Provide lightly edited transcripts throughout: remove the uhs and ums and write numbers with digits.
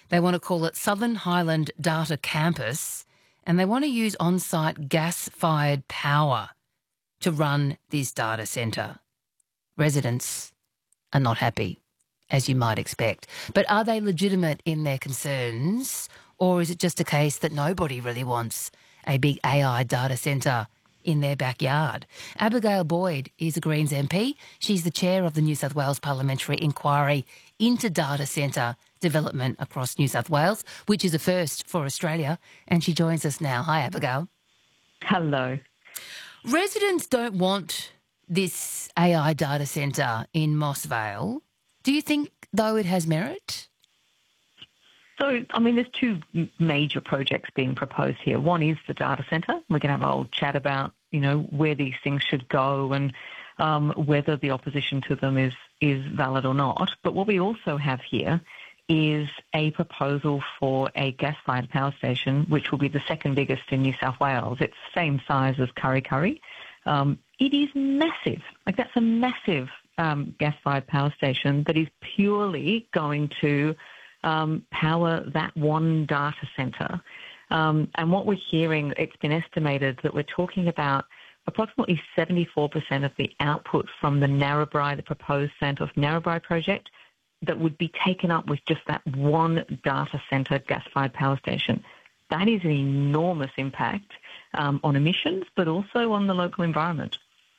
They want to call it Southern Highland Data Campus, and they want to use on-site gas-fired power to run this data centre. Residents are not happy, as you might expect. But are they legitimate in their concerns, or is it just a case that nobody really wants a big AI data centre in their backyard? Abigail Boyd is a Greens MP. She's the chair of the New South Wales Parliamentary Inquiry into Data Centre Development across New South Wales, which is a first for Australia, and she joins us now. Hi, Abigail. Hello. Residents don't want this AI data centre in Moss Vale. Do you think, though, it has merit? So, there's two major projects being proposed here. One is the data centre. We're going to have a whole chat about, where these things should go and whether the opposition to them is valid or not. But what we also have here is a proposal for a gas-fired power station, which will be the second biggest in New South Wales. It's the same size as Kurri Kurri. It is massive. That's a massive gas-fired power station that is purely going to power that one data centre. And what we're hearing, it's been estimated that we're talking about approximately 74% of the output from the Narrabri, the proposed Santos Narrabri project, that would be taken up with just that one data centre gas-fired power station. That is an enormous impact on emissions, but also on the local environment.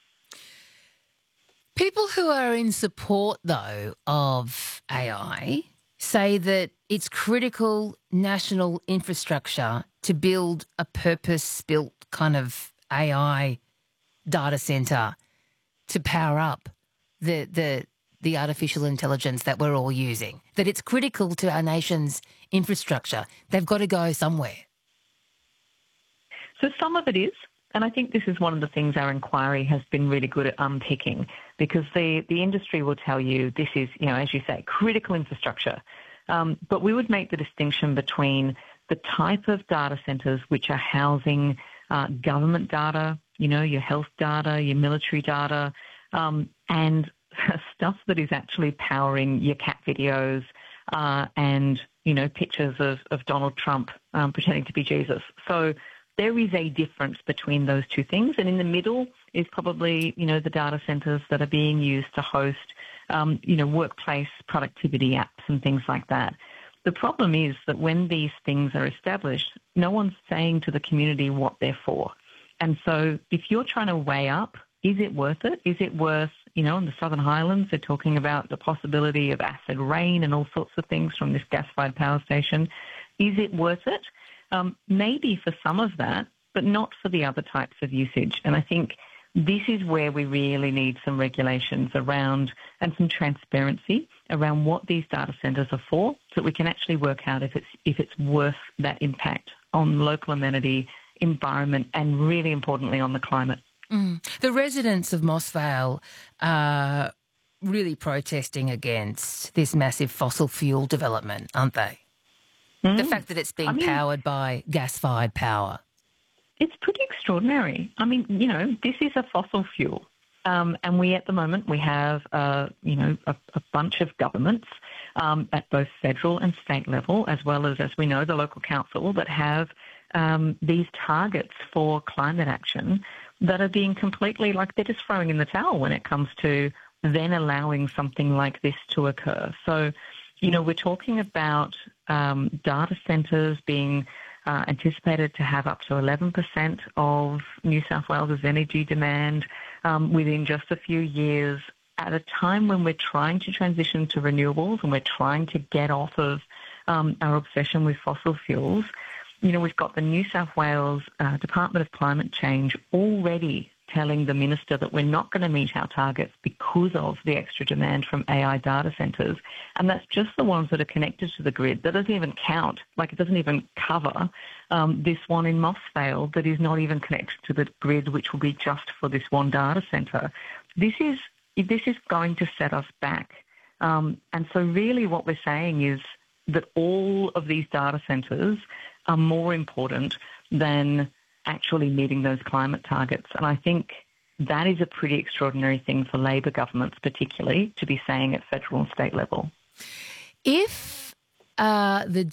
People who are in support, though, of AI say that it's critical national infrastructure to build a purpose-built kind of AI data centre to power up the artificial intelligence that we're all using, that it's critical to our nation's infrastructure. They've got to go somewhere. So some of it is, and I think this is one of the things our inquiry has been really good at unpicking, because the industry will tell you this is, as you say, critical infrastructure. But we would make the distinction between the type of data centres which are housing government data, your health data, your military data, and stuff that is actually powering your cat videos and, pictures of Donald Trump pretending to be Jesus. So there is a difference between those two things. And in the middle is probably, the data centres that are being used to host, workplace productivity apps and things like that. The problem is that when these things are established, no one's saying to the community what they're for. And so if you're trying to weigh up, is it worth it? Is it worth, in the Southern Highlands, they're talking about the possibility of acid rain and all sorts of things from this gas-fired power station. Is it worth it? Maybe for some of that, but not for the other types of usage. And I think this is where we really need some regulations around and some transparency around what these data centres are for, so that we can actually work out if it's worth that impact on local amenity, environment, and really importantly on the climate. The residents of Moss Vale are really protesting against this massive fossil fuel development, aren't they? The fact that it's being powered by gas-fired power. It's pretty extraordinary. This is a fossil fuel. And at the moment, we have, a bunch of governments at both federal and state level, as well as we know, the local council that have these targets for climate action that are being completely, they're just throwing in the towel when it comes to then allowing something like this to occur. So, we're talking about data centres being anticipated to have up to 11% of New South Wales' energy demand within just a few years, at a time when we're trying to transition to renewables and we're trying to get off of our obsession with fossil fuels. We've got the New South Wales Department of Climate Change already telling the minister that we're not going to meet our targets because of the extra demand from AI data centres. And that's just the ones that are connected to the grid. That doesn't even count. It doesn't even cover this one in Moss Vale that is not even connected to the grid, which will be just for this one data centre. This is going to set us back. And so really what we're saying is that all of these data centres are more important than actually meeting those climate targets. And I think that is a pretty extraordinary thing for Labor governments particularly to be saying at federal and state level. If the